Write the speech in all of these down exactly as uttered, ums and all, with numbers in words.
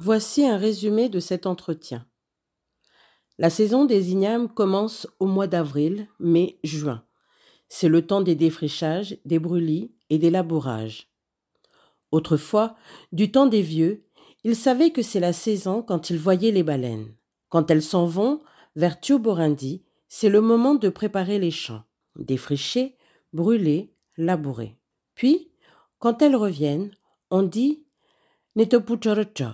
Voici un résumé de cet entretien. La saison des ignames commence au mois d'avril, mai, juin. C'est le temps des défrichages, des brûlis et des labourages. Autrefois, du temps des vieux, ils savaient que c'est la saison quand ils voyaient les baleines. Quand elles s'en vont vers Tioborindi, c'est le moment de préparer les champs, défricher, brûler, labourer. Puis, quand elles reviennent, on dit « Netopuchorocha »,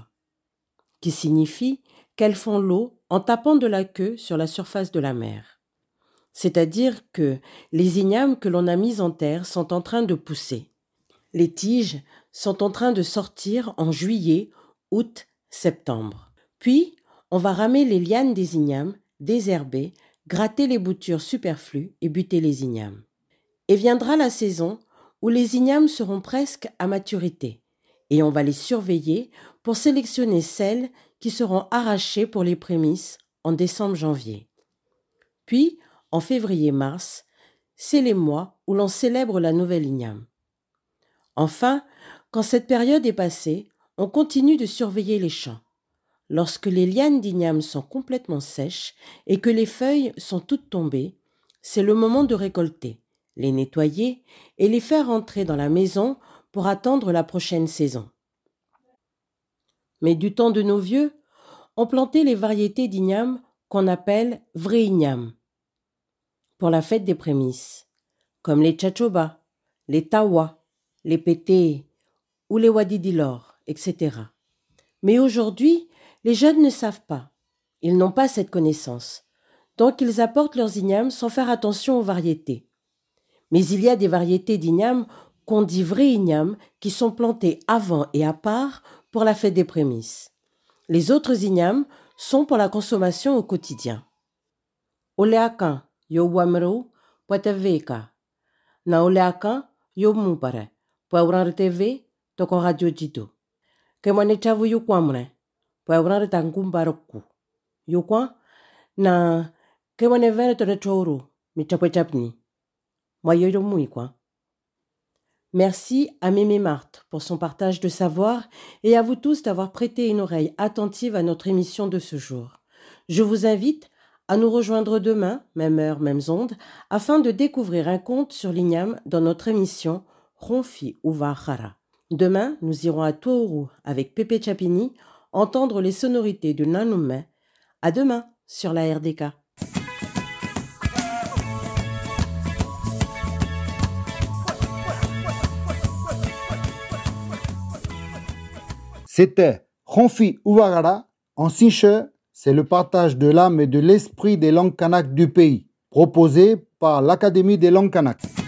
qui signifie qu'elles font l'eau en tapant de la queue sur la surface de la mer. C'est-à-dire que les ignames que l'on a mis en terre sont en train de pousser. Les tiges sont en train de sortir en juillet, août, septembre. Puis, on va ramer les lianes des ignames, désherber, gratter les boutures superflues et buter les ignames. Et viendra la saison où les ignames seront presque à maturité et on va les surveiller pour sélectionner celles qui seront arrachées pour les prémices en décembre-janvier. Puis, en février-mars, c'est les mois où l'on célèbre la nouvelle igname. Enfin, quand cette période est passée, on continue de surveiller les champs. Lorsque les lianes d'igname sont complètement sèches et que les feuilles sont toutes tombées, c'est le moment de récolter, les nettoyer et les faire entrer dans la maison pour attendre la prochaine saison. Mais du temps de nos vieux, on plantait les variétés d'igname qu'on appelle vrai igname pour la fête des prémices, comme les tchatchoba, les tawa, les pétés ou les wadidilor, et cetera. Mais aujourd'hui, les jeunes ne savent pas. Ils n'ont pas cette connaissance. Donc ils apportent leurs ignames sans faire attention aux variétés. Mais il y a des variétés d'ignames qu'on dit vrais ignames qui sont plantées avant et à part pour la fête des prémices. Les autres ignames sont pour la consommation au quotidien. Oleakan yo wamro poeteveka. Na oleakan yo mupare. Poeuran tv toko radio jito. Kemane chavu yo kwamre. Poeuran tangumbaroku. Yo kwa na kemane vene tone choro mi chapwe chapni. Moi yo mui kwa. Merci à Mémé Marthe pour son partage de savoir et à vous tous d'avoir prêté une oreille attentive à notre émission de ce jour. Je vous invite à nous rejoindre demain, même heure, mêmes ondes, afin de découvrir un conte sur l'igname dans notre émission Ronfi Uva Hara. Demain, nous irons à Touru avec Pépé Chapini entendre les sonorités de Nanumé. À demain sur la R D K. C'était Ronfi Uvagara en Sinche, c'est le partage de l'âme et de l'esprit des langues kanak du pays, proposé par l'Académie des langues kanak.